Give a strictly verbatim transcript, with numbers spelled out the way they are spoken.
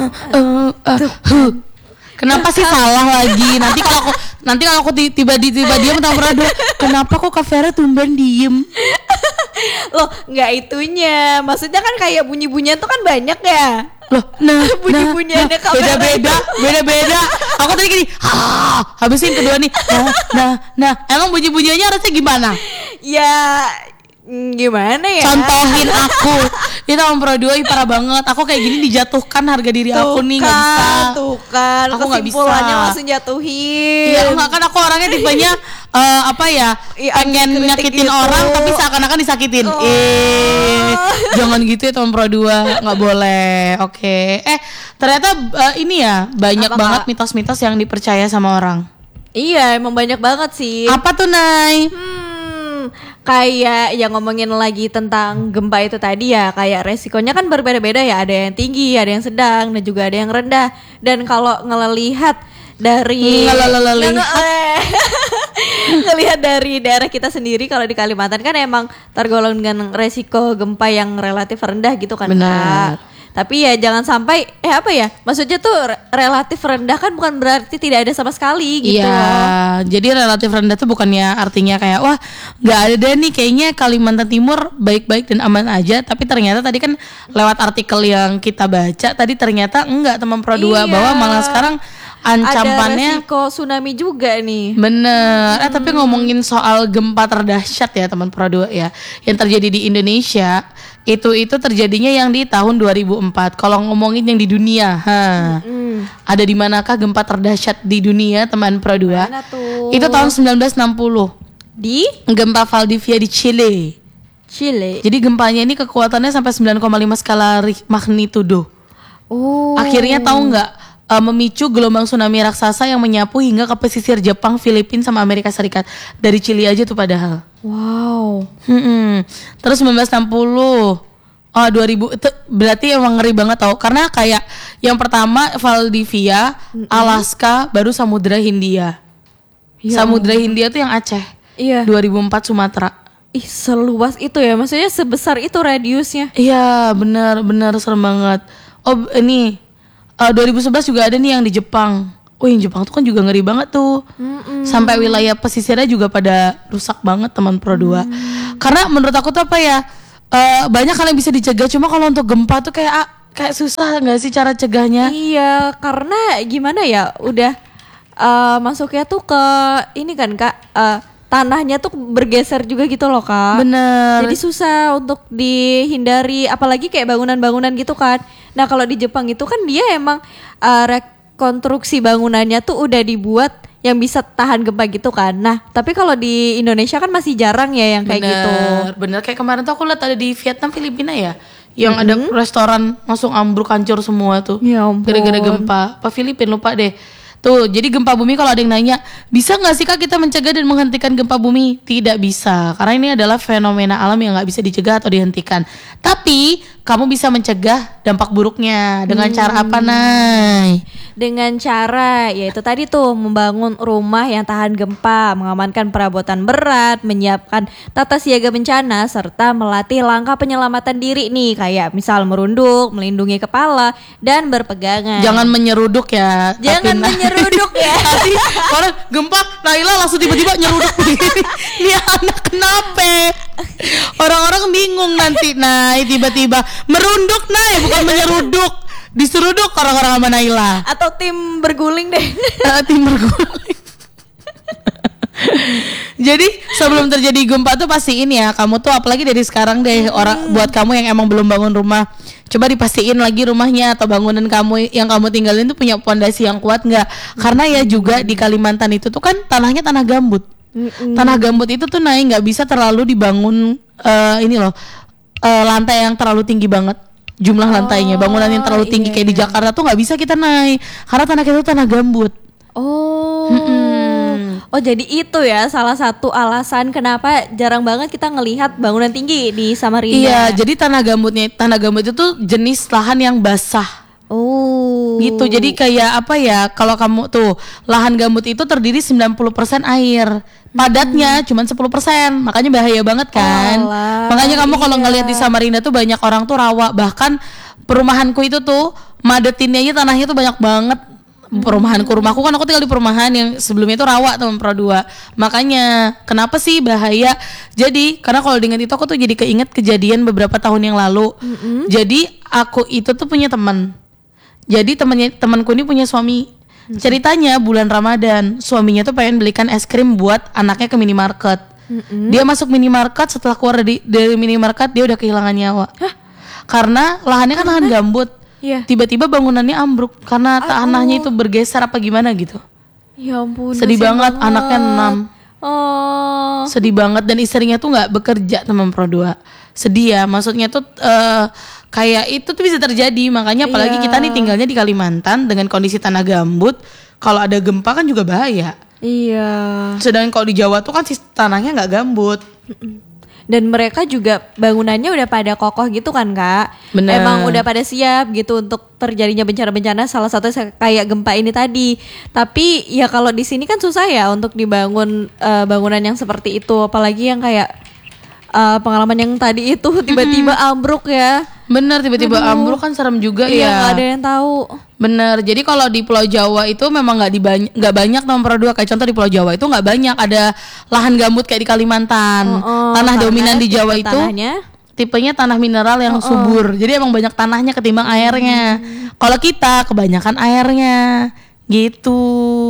Uh, uh, huh. Kenapa sih salah lagi? Nanti kalau aku nanti kalau aku tiba tiba dia mentang Prado, kenapa kok Kak Vera tumben diem? Loh, nggak itunya. Maksudnya kan kayak bunyi-bunyian tuh kan banyak ya. Loh, nah, bunyi-bunyiannya nah, nah, beda-beda, beda-beda. Aku tadi gini, ah, habisin kedua nih. Nah, nah, nah, emang bunyi-bunyiannya harusnya gimana? Ya, gimana ya? Contohin aku. Itu Om Pro dua parah banget. Aku kayak gini dijatuhkan harga diri tuh aku nih, nggak kan, bisa. Tuh kan, aku nggak bisa. Kesimpulannya langsung jatuhin. Iya, enggak kan aku orangnya tipenya uh, apa ya? Ya, pengen nyakitin gitu. Orang tapi seakan-akan disakitin. Oh. Eh, jangan gitu ya Om Pro dua, nggak boleh. Oke. Okay. Eh, ternyata uh, ini ya banyak apa, banget Kak? Mitos-mitos yang dipercaya sama orang. Iya, emang banyak banget sih. Apa tuh, Nay? Hmm, kayak yang ngomongin lagi tentang gempa itu tadi ya, kayak resikonya kan berbeda-beda ya, ada yang tinggi, ada yang sedang, dan juga ada yang rendah. Dan kalau ngelihat dari ngelihat dari daerah kita sendiri, kalau di Kalimantan kan emang tergolong dengan resiko gempa yang relatif rendah gitu kan. Benar. Kak. Tapi ya jangan sampai eh apa ya? Maksudnya tuh relatif rendah kan bukan berarti tidak ada sama sekali gitu. Iya, jadi relatif rendah tuh bukannya artinya kayak wah nggak ada deh nih kayaknya Kalimantan Timur baik-baik dan aman aja. Tapi ternyata tadi kan lewat artikel yang kita baca tadi ternyata enggak teman Pro dua iya. bahwa malah sekarang ancamannya ada resiko tsunami juga nih. Bener. Hmm. Eh tapi ngomongin soal gempa terdahsyat ya teman Pro dua ya, yang terjadi di Indonesia. Itu itu terjadinya yang di tahun dua ribu empat. Kalau ngomongin yang di dunia, ha. Mm-hmm. Ada di manakah gempa terdahsyat di dunia, teman Pro dua? Mana tuh? Itu tahun sembilan belas enam puluh. Di gempa Valdivia di Chile. Chile. Jadi gempanya ini kekuatannya sampai sembilan koma lima skala magnitudo. Oh. Akhirnya tahu nggak? Uh, memicu gelombang tsunami raksasa yang menyapu hingga ke pesisir Jepang, Filipina sama Amerika Serikat. Dari Chili aja tuh padahal. Wow. Hmm. Terus sembilan belas enam puluh. Oh dua ribu itu berarti emang ngeri banget tau. Karena kayak yang pertama Valdivia, mm-hmm. Alaska, baru Samudra Hindia. Ya. Samudra Hindia tuh yang Aceh. Iya. dua ribu empat Sumatera. Ih seluas itu ya, maksudnya sebesar itu radiusnya. Iya benar benar serem banget. Oh ini Uh, dua ribu sebelas juga ada nih yang di Jepang. Oh yang Jepang tuh kan juga ngeri banget tuh. Mm-mm. Sampai wilayah pesisirnya juga pada rusak banget teman Pro dua. Mm. Karena menurut aku tuh apa ya, uh, banyak hal yang bisa dicegah. Cuma kalau untuk gempa tuh kayak ah, kayak susah gak sih cara cegahnya? Iya karena gimana ya, udah uh, masuknya tuh ke ini kan Kak, uh, tanahnya tuh bergeser juga gitu loh Kak. Bener. Jadi susah untuk dihindari, apalagi kayak bangunan-bangunan gitu kan. Nah kalau di Jepang itu kan dia emang uh, rekonstruksi bangunannya tuh udah dibuat yang bisa tahan gempa gitu kan. Nah tapi kalau di Indonesia kan masih jarang ya yang kayak bener, gitu. Bener, kayak kemarin tuh aku lihat ada di Vietnam, Filipina ya, yang mm-hmm. ada restoran langsung ambruk hancur semua tuh. Ya ampun. Gara-gara gempa. Apa Filipina lupa deh. Tuh, jadi gempa bumi kalau ada yang nanya, bisa nggak sih Kak kita mencegah dan menghentikan gempa bumi? Tidak bisa, karena ini adalah fenomena alam yang nggak bisa dicegah atau dihentikan. Tapi kamu bisa mencegah dampak buruknya dengan hmm. cara apa, Nay? Dengan cara yaitu tadi tuh membangun rumah yang tahan gempa, mengamankan perabotan berat, menyiapkan tata siaga bencana, serta melatih langkah penyelamatan diri nih, kayak misal merunduk, melindungi kepala, dan berpegangan. Jangan menyeruduk ya. Jangan menyeruduk ya. Tadi orang gempa, Naila langsung tiba-tiba nyeruduk begini. Ini anak kenapa? Orang-orang bingung nanti, Nay, tiba-tiba merunduk, Nay, bukan menyeruduk. Diseruduk orang-orang sama Naila. Atau tim berguling deh. uh, Tim berguling. Jadi sebelum terjadi gempa tuh pastiin ya, kamu tuh apalagi dari sekarang deh, hmm. orang buat kamu yang emang belum bangun rumah, coba dipastiin lagi rumahnya atau bangunan kamu yang kamu tinggalin tuh punya fondasi yang kuat nggak? Hmm. Karena ya juga di Kalimantan itu tuh kan tanahnya tanah gambut. Hmm. Tanah gambut itu tuh naik nggak bisa terlalu dibangun uh, ini loh uh, lantai yang terlalu tinggi banget. Jumlah oh, lantainya, bangunan yang terlalu tinggi iya. kayak di Jakarta tuh nggak bisa kita naik karena tanah kita tuh tanah gambut. Oh, mm-mm. oh jadi itu ya salah satu alasan kenapa jarang banget kita ngelihat bangunan tinggi di Samarinda. Iya, jadi tanah gambutnya, tanah gambut itu tuh jenis lahan yang basah. Oh, gitu. Jadi kayak apa ya? Kalau kamu tuh lahan gambut itu terdiri sembilan puluh persen air, padatnya hmm. cuma sepuluh persen, makanya bahaya banget kan. Alah, makanya kamu kalau iya. ngelihat di Samarinda tuh banyak orang tuh rawa, bahkan perumahanku itu tuh madetinnya aja tanahnya tuh banyak banget. Perumahanku, rumahku kan aku tinggal di perumahan yang sebelumnya itu rawa teman Pro dua. Makanya kenapa sih bahaya? Jadi karena kalau dengan itu aku tuh jadi keinget kejadian beberapa tahun yang lalu. Mm-hmm. Jadi aku itu tuh punya teman. Jadi temannya temanku ini punya suami. Mm-hmm. Ceritanya bulan Ramadan suaminya tuh pengen belikan es krim buat anaknya ke minimarket. Mm-hmm. Dia masuk minimarket, setelah keluar dari, dari minimarket dia udah kehilangan nyawa. Hah? Karena lahannya kan lahan gambut. Yeah. Tiba-tiba bangunannya ambruk karena tanahnya itu bergeser apa gimana gitu. Ya ampun. Sedih banget, banget, anaknya enam. Oh. Sedih banget dan istrinya tuh nggak bekerja teman Pro dua. Sedih ya, maksudnya tuh uh, kayak itu tuh bisa terjadi. Makanya apalagi yeah. kita nih tinggalnya di Kalimantan dengan kondisi tanah gambut, kalau ada gempa kan juga bahaya. Iya. Sedangkan kalau di Jawa tuh kan si tanahnya nggak gambut. Dan mereka juga bangunannya udah pada kokoh gitu kan Kak. Bener. Emang udah pada siap gitu untuk terjadinya bencana-bencana, salah satu kayak gempa ini tadi. Tapi ya kalau di sini kan susah ya untuk dibangun uh, bangunan yang seperti itu. Apalagi yang kayak uh, pengalaman yang tadi itu tiba-tiba mm-hmm. ambruk ya. Bener, tiba-tiba Aduh. ambruk kan serem juga iya, ya. Iya, gak ada yang tahu. Bener, jadi kalau di Pulau Jawa itu memang nggak dibany- nggak banyak nomor dua. Kayak contoh di Pulau Jawa itu nggak banyak ada lahan gambut kayak di Kalimantan. Oh, oh, tanah dominan di Jawa itu tanahnya? Tipenya tanah mineral yang oh, subur. Oh. Jadi emang banyak tanahnya ketimbang airnya. Hmm. Kalau kita kebanyakan airnya, gitu.